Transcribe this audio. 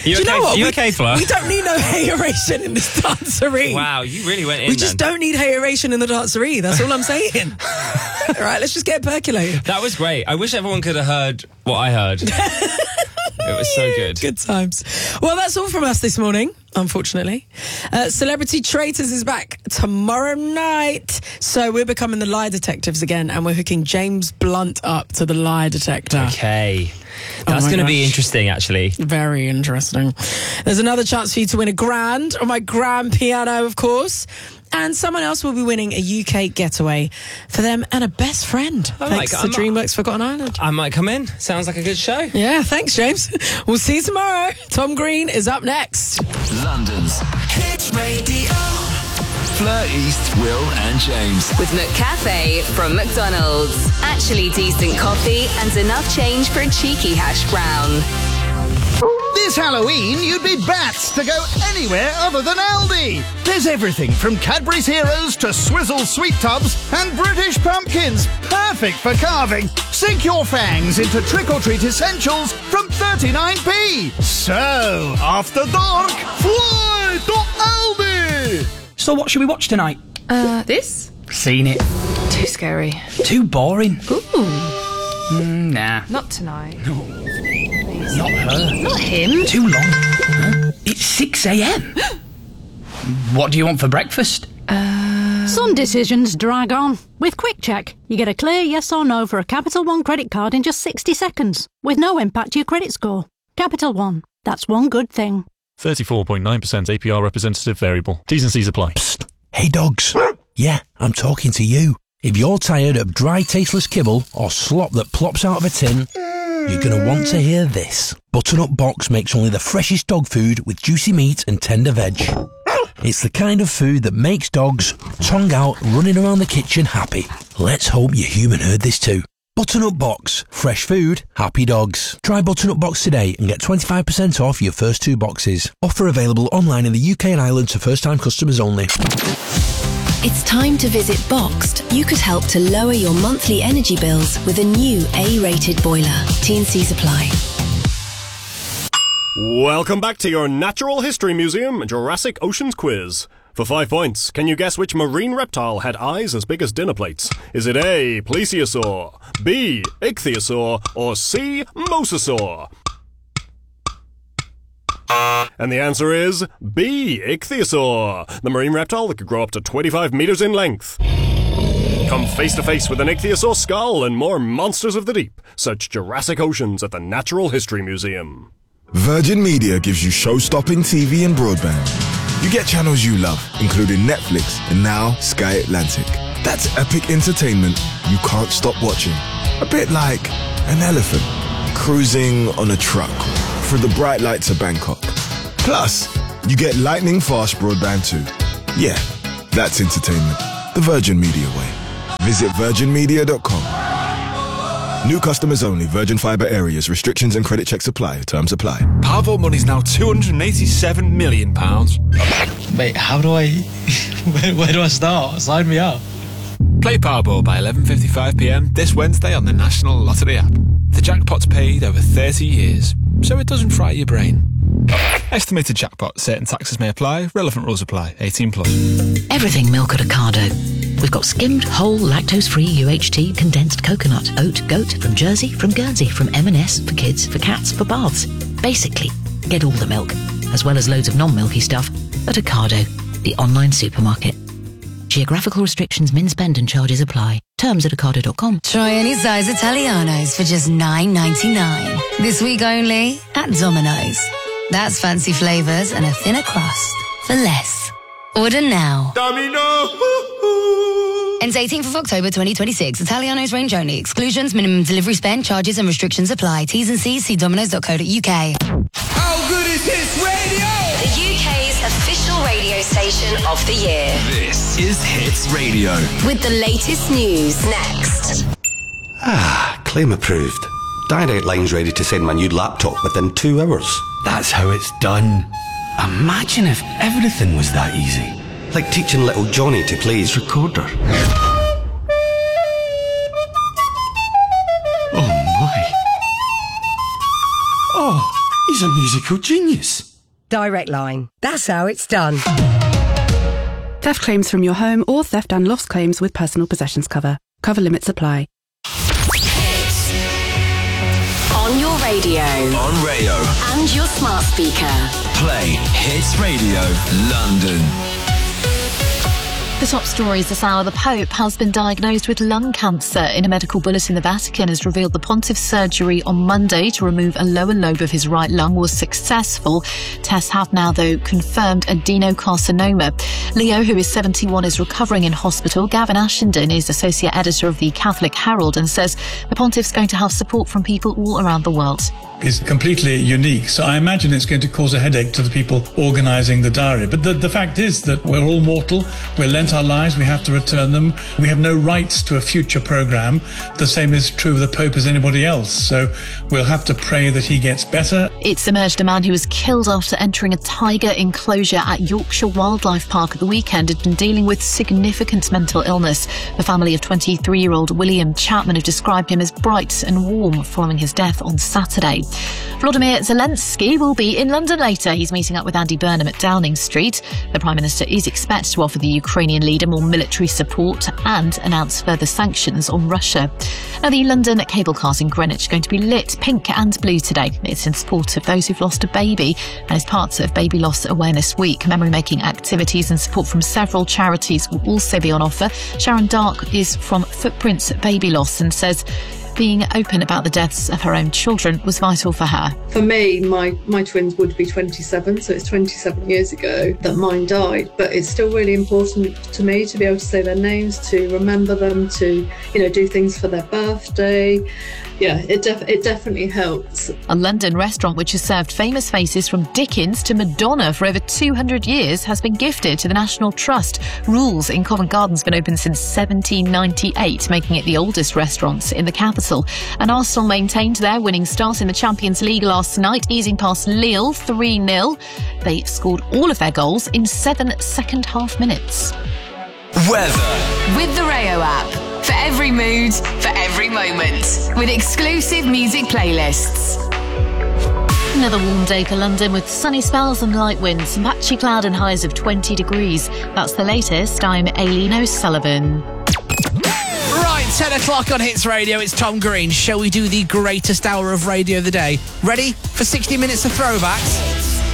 Do you know what? You okay, Fleur? We don't need no hateration in this dancery. Wow, you really went in. We just don't need hateration in the dancery. That's all I'm saying. All right, let's just get percolated. That was great. I wish everyone could have heard what I heard. It was so good. Good times. Well, that's all from us this morning, unfortunately. Celebrity Traitors is back tomorrow night. So we're becoming the lie detectives again, and we're hooking James Blunt up to the lie detector. Okay. That's going to be interesting, actually. Very interesting. There's another chance for you to win a grand on my grand piano, of course. And someone else will be winning a UK getaway for them and a best friend. Thanks to DreamWorks Forgotten Island. I might come in. Sounds like a good show. Yeah, thanks, James. We'll see you tomorrow. Tom Green is up next. London's Hit Radio. Fleur East, Will and James. With McCafe from McDonald's. Actually decent coffee and enough change for a cheeky hash brown. This Halloween, you'd be bats to go anywhere other than Aldi. There's everything from Cadbury's Heroes to Swizzle Sweet Tubs and British pumpkins. Perfect for carving. Sink your fangs into trick-or-treat essentials from 39p. So, after dark, fly to Aldi. So what should we watch tonight? This? Seen it. Too scary. Too boring. Ooh. Nah. Not tonight. No. Not her. Not him. Too long. Huh? It's 6 a.m. What do you want for breakfast? Some decisions drag on. With Quick Check, you get a clear yes or no for a Capital One credit card in just 60 seconds, with no impact to your credit score. Capital One. That's one good thing. 34.9% APR representative variable. T's and C's apply. Psst. Hey dogs. Yeah, I'm talking to you. If you're tired of dry, tasteless kibble or slop that plops out of a tin, you're going to want to hear this. Butternut Box makes only the freshest dog food with juicy meat and tender veg. It's the kind of food that makes dogs, tongue out, running around the kitchen happy. Let's hope your human heard this too. Butternut Box. Fresh food, happy dogs. Try Butternut Box today and get 25% off your first 2 boxes. Offer available online in the UK and Ireland to first-time customers only. It's time to visit Boxed. You could help to lower your monthly energy bills with a new A-rated boiler. T&C's apply. Welcome back to your Natural History Museum Jurassic Oceans quiz. For 5 points, can you guess which marine reptile had eyes as big as dinner plates? Is it A, plesiosaur, B, ichthyosaur, or C, mosasaur? And the answer is B, ichthyosaur, the marine reptile that could grow up to 25 meters in length. Come face to face with an ichthyosaur skull and more monsters of the deep. Search Jurassic Oceans at the Natural History Museum. Virgin Media gives you show-stopping TV and broadband. You get channels you love, including Netflix and now Sky Atlantic. That's epic entertainment you can't stop watching. A bit like an elephant cruising on a truck through the bright lights of Bangkok. Plus, you get lightning-fast broadband too. Yeah, that's entertainment. The Virgin Media way. Visit virginmedia.com. New customers only. Virgin Fibre areas. Restrictions and credit checks apply. Terms apply. Powerball money's now £287 million. Wait, how do I... where do I start? Sign me up. Play Powerball by 11:55pm this Wednesday on the National Lottery app. The jackpot's paid over 30 years, so it doesn't fry your brain. Estimated jackpot. Certain taxes may apply. Relevant rules apply. 18+. Everything milk at Ocado. We've got skimmed, whole, lactose-free UHT, condensed coconut, oat, goat, from Jersey, from Guernsey, from M&S, for kids, for cats, for baths. Basically, get all the milk, as well as loads of non-milky stuff, at Ocado, the online supermarket. Geographical restrictions, min spend and charges apply. Terms at Ocado.com. Try any size Italianos for just $9.99. This week only at Domino's. That's fancy flavours and a thinner crust for less. Order now. Domino! Ends 18th of October 2026. Italianos range only. Exclusions, minimum delivery spend, charges and restrictions apply. T's and C's, see dominoes.co.uk. How good is Hits Radio? The UK's official radio station of the year. This is Hits Radio. With the latest news next. Claim approved. Direct Line's ready to send my new laptop within 2 hours. That's how it's done. Imagine if everything was that easy. Like teaching little Johnny to play his recorder. Oh my. Oh, He's a musical genius. Direct Line. That's how it's done. Theft claims from your home or theft and loss claims with personal possessions cover. Cover limits apply. On your radio. On Rayo. And your smart speaker. Play Hits Radio London. The top stories this hour. The Pope has been diagnosed with lung cancer. In a medical bulletin, the Vatican has revealed the pontiff's surgery on Monday to remove a lower lobe of his right lung was successful. Tests have now, though, confirmed adenocarcinoma. Leo, who is 71, is recovering in hospital. Gavin Ashenden is associate editor of the Catholic Herald and says the pontiff's going to have support from people all around the world. Is completely unique, so I imagine it's going to cause a headache to the people organising the diary. But the fact is that we're all mortal, we're lent our lives, we have to return them. We have no rights to a future programme. The same is true of the Pope as anybody else, so we'll have to pray that he gets better. It's emerged a man who was killed after entering a tiger enclosure at Yorkshire Wildlife Park at the weekend had been dealing with significant mental illness. The family of 23-year-old William Chapman have described him as bright and warm following his death on Saturday. Volodymyr Zelensky will be in London later. He's meeting up with Andy Burnham at Downing Street. The Prime Minister is expected to offer the Ukrainian leader more military support and announce further sanctions on Russia. Now, the London cable cars in Greenwich are going to be lit pink and blue today. It's in support of those who've lost a baby and is part of Baby Loss Awareness Week. Memory-making activities and support from several charities will also be on offer. Sharon Dark is from Footprints Baby Loss and says being open about the deaths of her own children was vital for her. For me, my twins would be 27, so it's 27 years ago that mine died, but it's still really important to me to be able to say their names, to remember them, to, do things for their birthday. Yeah, it definitely helps. A London restaurant which has served famous faces from Dickens to Madonna for over 200 years has been gifted to the National Trust. Rules in Covent Garden has been open since 1798, making it the oldest restaurant in the capital. And Arsenal maintained their winning start in the Champions League last night, easing past Lille 3-0. They scored all of their goals in 7 second-half minutes. Weather. With the Rayo app. For every mood, for every moment. With exclusive music playlists. Another warm day for London with sunny spells and light winds, patchy cloud and highs of 20 degrees. That's the latest. I'm Aileen O'Sullivan. Right, 10 o'clock on Hits Radio. It's Tom Green. Shall we do the greatest hour of radio of the day? Ready for 60 minutes of throwbacks?